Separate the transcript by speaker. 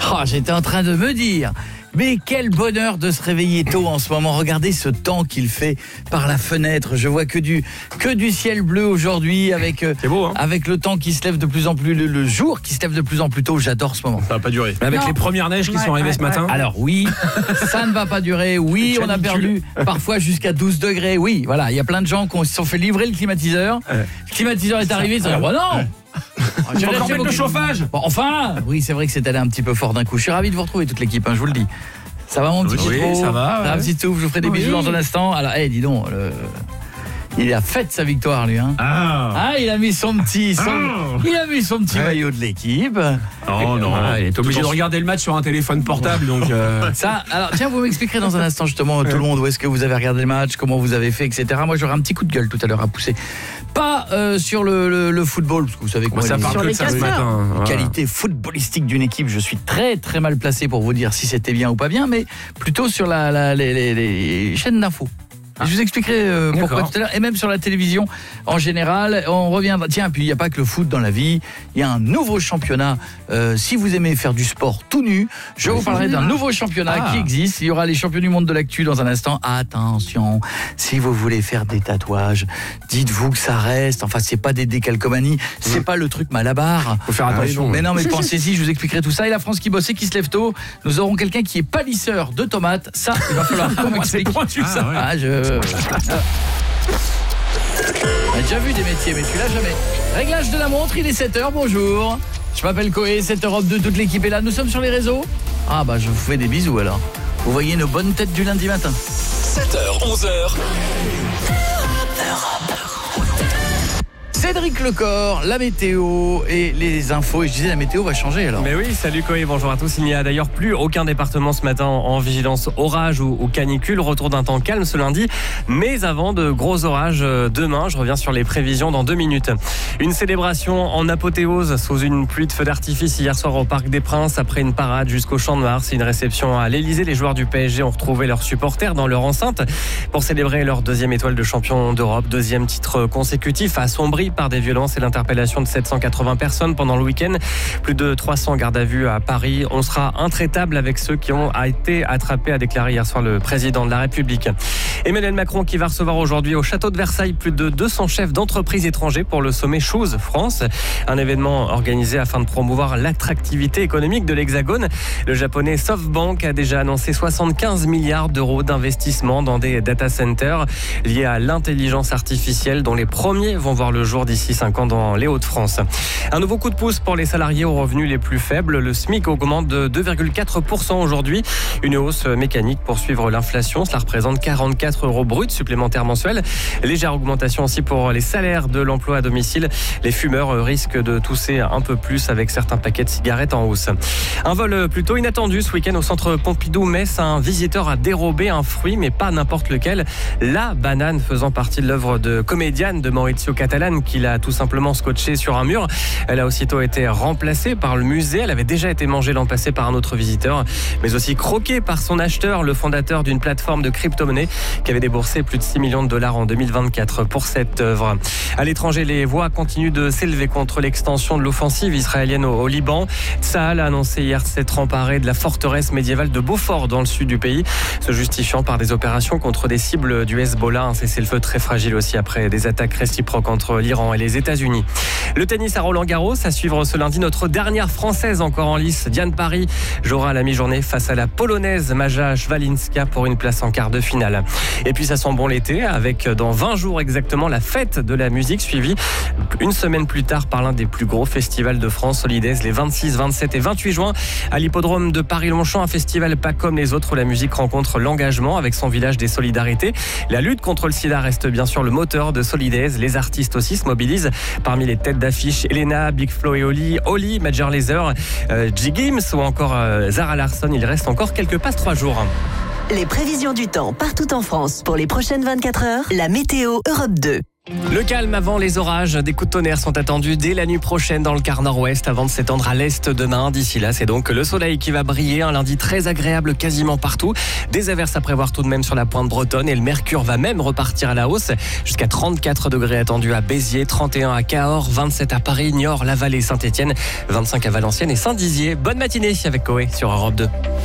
Speaker 1: J'étais en train de me dire, mais quel bonheur de se réveiller tôt en ce moment. Regardez ce temps qu'il fait par la fenêtre. Je vois que du ciel bleu aujourd'hui avec,
Speaker 2: c'est beau, hein,
Speaker 1: avec le temps qui se lève de plus en plus, le jour qui se lève de plus en plus tôt. J'adore ce moment.
Speaker 2: Ça va pas durer. Mais avec les premières neiges qui sont arrivées ce matin.
Speaker 1: Alors oui, ça ne va pas durer. Oui, on a perdu parfois jusqu'à 12 degrés. Oui, voilà, il y a plein de gens qui se sont fait livrer le climatiseur. Le climatiseur est arrivé, ils se sont dit, non.
Speaker 2: J'ai encore mettre le chauffage.
Speaker 1: Bon, enfin, oui, c'est vrai que c'est allé un petit peu fort d'un coup. Je suis ravi de vous retrouver toute l'équipe, je vous le dis. Ça va mon petit Pietro?
Speaker 2: Oui, ça va.
Speaker 1: Un petit souffle, je vous ferai des bisous dans un instant. Alors, dis donc, il a fait sa victoire lui, hein. Il a mis son petit maillot de l'équipe.
Speaker 2: Oh non, il est obligé de regarder le match sur un téléphone portable, donc
Speaker 1: ça. Alors tiens, vous m'expliquerez dans un instant justement tout le monde où est-ce que vous avez regardé le match, comment vous avez fait, etc. Moi, j'aurai un petit coup de gueule tout à l'heure à pousser. Pas sur le football, parce que vous savez que
Speaker 2: ça parle que de ça ce matin.
Speaker 1: Qualité footballistique d'une équipe, je suis très très mal placé pour vous dire si c'était bien ou pas bien, mais plutôt sur les chaînes d'infos. Je vous expliquerai pourquoi tout à l'heure. Et même sur la télévision en général, on revient. Tiens, puis il n'y a pas que le foot dans la vie. Il y a un nouveau championnat. Si vous aimez faire du sport tout nu, je vous parlerai d'un nouveau championnat qui existe. Il y aura les champions du monde de l'actu dans un instant. Attention, si vous voulez faire des tatouages, dites-vous que ça reste. Enfin, c'est pas des décalcomanies, c'est pas le truc Malabar.
Speaker 2: Faut faire attention.
Speaker 1: Mais non, mais pensez-y, je vous expliquerai tout ça. Et la France qui bosse et qui se lève tôt. Nous aurons quelqu'un qui est palisseur de tomates. Ça, il va falloir qu'on m'explique.
Speaker 2: C'est pointu ça.
Speaker 1: On a déjà vu des métiers, mais celui-là jamais. Réglage de la montre, il est 7h, bonjour. Je m'appelle Koé, 7h de toute l'équipe est là. Nous sommes sur les réseaux. Je vous fais des bisous alors. Vous voyez nos bonnes têtes du lundi matin.
Speaker 3: 7h, 11h.
Speaker 1: Cédric Lecor, la météo et les infos. Et je disais, la météo va changer alors.
Speaker 4: Mais oui, salut Koé, bonjour à tous. Il n'y a d'ailleurs plus aucun département ce matin en vigilance orage ou canicule. Retour d'un temps calme ce lundi, mais avant de gros orages demain. Je reviens sur les prévisions dans 2 minutes. Une célébration en apothéose sous une pluie de feux d'artifice hier soir au Parc des Princes après une parade jusqu'au Champ de Mars. Une réception à l'Elysée. Les joueurs du PSG ont retrouvé leurs supporters dans leur enceinte pour célébrer leur 2e étoile de champion d'Europe. 2e titre consécutif assombri par des violences et l'interpellation de 780 personnes pendant le week-end. Plus de 300 gardes à vue à Paris. On sera intraitable avec ceux qui ont été attrapés, a déclaré hier soir le président de la République. Emmanuel Macron qui va recevoir aujourd'hui au château de Versailles plus de 200 chefs d'entreprises étrangers pour le sommet Choose France. Un événement organisé afin de promouvoir l'attractivité économique de l'Hexagone. Le japonais SoftBank a déjà annoncé 75 milliards d'euros d'investissement dans des data centers liés à l'intelligence artificielle dont les premiers vont voir le jour d'ici 5 ans dans les Hauts-de-France. Un nouveau coup de pouce pour les salariés aux revenus les plus faibles. Le SMIC augmente de 2,4% aujourd'hui. Une hausse mécanique pour suivre l'inflation. Cela représente 44 € bruts supplémentaires mensuels. Légère augmentation aussi pour les salaires de l'emploi à domicile. Les fumeurs risquent de tousser un peu plus avec certains paquets de cigarettes en hausse. Un vol plutôt inattendu ce week-end au centre Pompidou-Metz. Un visiteur a dérobé un fruit, mais pas n'importe lequel. La banane faisant partie de l'œuvre de Comédiane de Maurizio Catalan, qu'il a tout simplement scotché sur un mur. Elle a aussitôt été remplacée par le musée. Elle avait déjà été mangée l'an passé par un autre visiteur, mais aussi croquée par son acheteur, le fondateur d'une plateforme de crypto-monnaie qui avait déboursé plus de 6 millions de dollars en 2024 pour cette œuvre. À l'étranger, les voix continuent de s'élever contre l'extension de l'offensive israélienne au Liban. Tsahal a annoncé hier s'être emparé de la forteresse médiévale de Beaufort dans le sud du pays, se justifiant par des opérations contre des cibles du Hezbollah. Un cessez-le-feu très fragile aussi après des attaques réciproques entre l'Iran et les États-Unis. Le tennis à Roland-Garros, à suivre ce lundi, notre dernière Française encore en lice, Diane Paris, jouera à la mi-journée face à la Polonaise Maja Szwalinska pour une place en quart de finale. Et puis ça sent bon l'été, avec dans 20 jours exactement la fête de la musique, suivie une semaine plus tard par l'un des plus gros festivals de France, Solidays, les 26, 27 et 28 juin à l'hippodrome de Paris-Longchamp, un festival pas comme les autres où la musique rencontre l'engagement avec son village des solidarités. La lutte contre le sida reste bien sûr le moteur de Solidays. Les artistes aussi se mobilisent. Parmi les têtes d'affiche, Elena, Big Flo et Oli, Major Lazer, G. Gims ou encore Zara Larsson. Il reste encore quelques passe-3 jours.
Speaker 5: Les prévisions du temps partout en France pour les prochaines 24 heures. La météo Europe 2.
Speaker 4: Le calme avant les orages, des coups de tonnerre sont attendus dès la nuit prochaine dans le quart nord-ouest avant de s'étendre à l'est demain. D'ici là, c'est donc le soleil qui va briller, un lundi très agréable quasiment partout. Des averses à prévoir tout de même sur la pointe bretonne et le mercure va même repartir à la hausse. Jusqu'à 34 degrés attendus à Béziers, 31 à Cahors, 27 à Paris, Niort, La Vallée, Saint-Étienne, 25 à Valenciennes et Saint-Dizier. Bonne matinée avec Coé sur Europe 2.